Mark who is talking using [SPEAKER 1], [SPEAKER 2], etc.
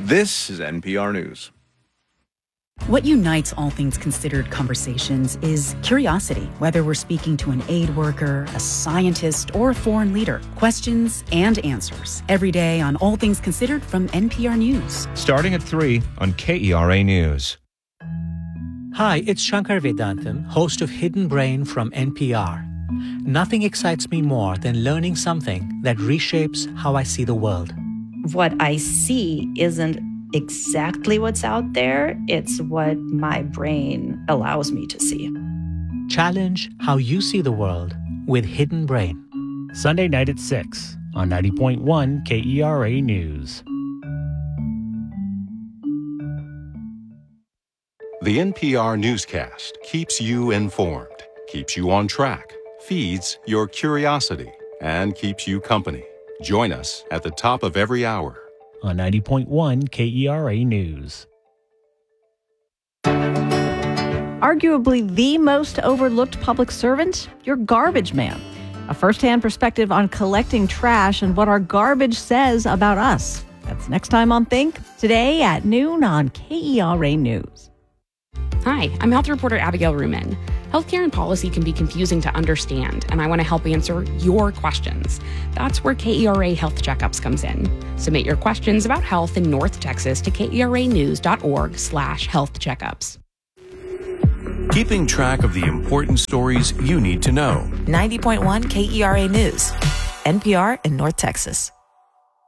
[SPEAKER 1] This is NPR News.
[SPEAKER 2] What unites All Things Considered conversations is curiosity, whether we're speaking to an aid worker, a scientist, or a foreign leader. Questions and answers every day on All Things Considered from NPR News.
[SPEAKER 3] Starting at 3 on KERA News.
[SPEAKER 4] Hi, it's Shankar Vedantam, host of Hidden Brain from NPR. Nothing excites me more than learning something that reshapes how I see the world.
[SPEAKER 5] What I see isn't exactly what's out there. It's what my brain allows me to see.
[SPEAKER 4] Challenge how you see the world with Hidden Brain.
[SPEAKER 6] Sunday night at 6 on 90.1 KERA News.
[SPEAKER 7] The NPR newscast keeps you informed, keeps you on track, feeds your curiosity, and keeps you company. Join us at the top of every hour
[SPEAKER 6] on 90.1 KERA News.
[SPEAKER 8] Arguably the most overlooked public servant, your garbage man. A first-hand perspective on collecting trash and what our garbage says about us. That's next time on Think, today at noon on KERA News.
[SPEAKER 9] Hi, I'm health reporter Abigail Ruman. Healthcare and policy can be confusing to understand, and I want to help answer your questions. That's where KERA Health Checkups comes in. Submit your questions about health in North Texas to keranews.org/healthcheckups.
[SPEAKER 10] Keeping track of the important stories you need to know.
[SPEAKER 11] 90.1 KERA News, NPR in North Texas.